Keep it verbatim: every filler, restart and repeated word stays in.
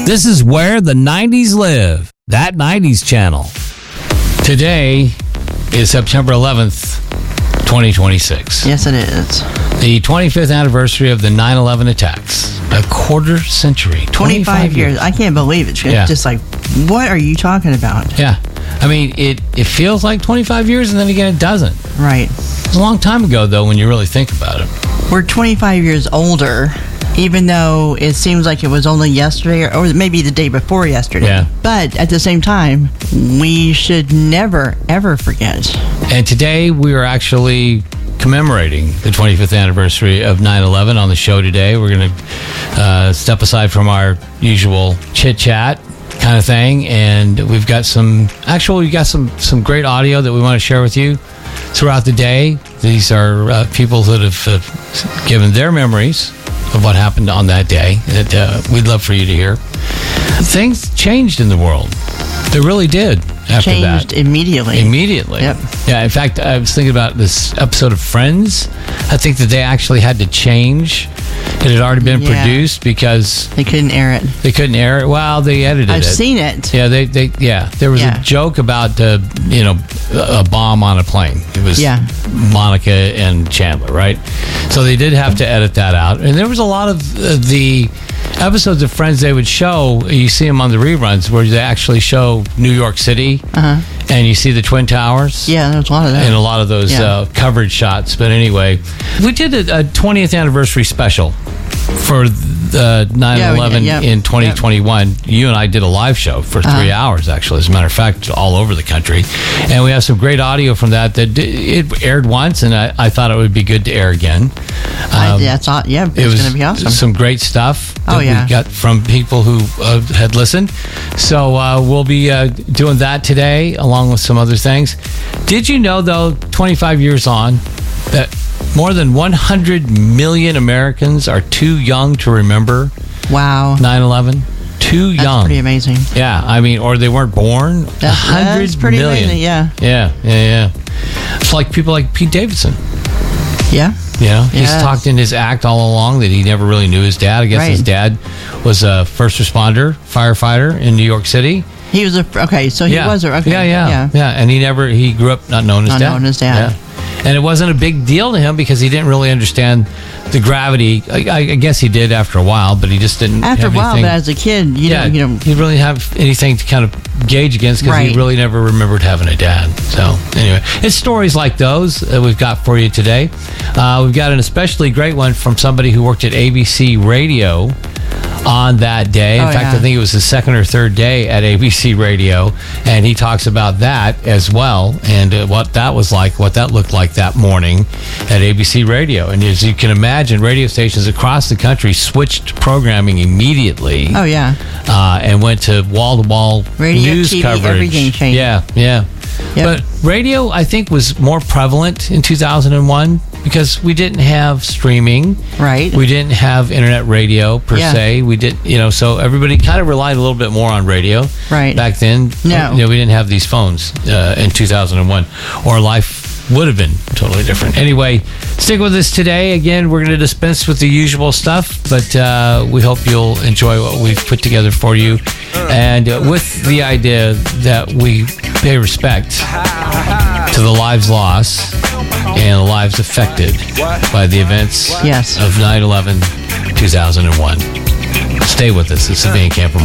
This is where the nineties live. That nineties channel. Today is September eleventh, twenty twenty-six. Yes, it is. The twenty-fifth anniversary of the nine eleven attacks. A quarter century. twenty-five, twenty-five years. years. I can't believe it. It's Yeah. just like, what are you talking about? Yeah. I mean, it, it feels like twenty-five years, and then again, it doesn't. Right. It's a long time ago, though, when you really think about it. We're twenty-five years older, even though it seems like it was only yesterday or, or maybe the day before yesterday. Yeah. But at the same time, we should never, ever forget. And today, we are actually commemorating the twenty-fifth anniversary of nine eleven on the show today. We're going to uh, step aside from our usual chit-chat kind of thing, and we've got some, actually, we've got some, some great audio that we want to share with you throughout the day. These are uh, people that have uh, given their memories of what happened on that day that uh, we'd love for you to hear. Things changed in the world. They really did after Changed that. immediately. Immediately. Yep. Yeah, in fact, I was thinking about this episode of Friends. I think that they actually had to change. It had already been Yeah. produced because They couldn't air it. they couldn't air it. Well, they edited I've it. seen it. Yeah, they, they yeah. There was Yeah. a joke about uh, you know a bomb on a plane. It was Yeah. Monica and Chandler, right? So they did have to edit that out, and there was a lot of uh, the episodes of Friends they would show. You see them on the reruns where they actually show New York City, Uh-huh. and you see the Twin Towers. Yeah, there was a lot of that. And a lot of those Yeah. uh, coverage shots. But anyway, we did a, a twentieth anniversary special for the nine eleven Yeah, yeah, in twenty twenty-one. You and I did a live show for three Uh-huh. hours, actually, as a matter of fact, all over the country. And we have some great audio from that. That d- it aired once, and I, I thought it would be good to air again. I, Um, that's all, yeah, it's it was going to be awesome. some great stuff that Oh, yeah. we got from people who uh, had listened. So uh, we'll be uh, doing that today, along with some other things. Did you know, though, twenty-five years on, that more than one hundred million Americans are too young to remember Wow. nine eleven? Too That's young. pretty amazing. Yeah, I mean, or they weren't born. That's, one hundred that's pretty million. amazing, yeah. Yeah, yeah, yeah. It's like people like Pete Davidson. Yeah. You know, he's Yes. talked in his act all along that he never really knew his dad. I guess Right. his dad was a first responder, firefighter in New York City. He was a, okay, so he yeah. was a, okay. yeah, yeah, yeah, Yeah. And he never, he grew up not knowing his Not dad. knowing his dad. Yeah. And it wasn't a big deal to him because he didn't really understand the gravity. I, I guess he did after a while, but he just didn't After a have while, anything. but as a kid, you yeah, know, you know, he didn't really have anything to kind of gauge against because he Right. really never remembered having a dad. So anyway, it's stories like those that we've got for you today. Uh, we've got an especially great one from somebody who worked at A B C Radio on that day. In Oh, fact, yeah. I think it was the second or third day at A B C Radio, and he talks about that as well and uh, what that was like, what that looked like that morning at A B C Radio. And as you can imagine, radio stations across the country switched programming immediately. oh, yeah. Uh, and went to wall-to-wall Radio, news T V, coverage. everything changed. Yeah, yeah. Yep. But radio, I think, was more prevalent in two thousand one because we didn't have streaming. Right. We didn't have internet radio per Yeah. se. We did, you know, so everybody kind of relied a little bit more on radio. Right. Back then, No. you know, we didn't have these phones uh, in two thousand one, or life would have been totally different. Anyway, stick with us today. Again, we're going to dispense with the usual stuff, but uh, we hope you'll enjoy what we've put together for you. And uh, with the idea that we pay respect to the lives lost and the lives affected by the events Yes. of nine eleven two thousand one. Stay with us. It's the Van Camper Morning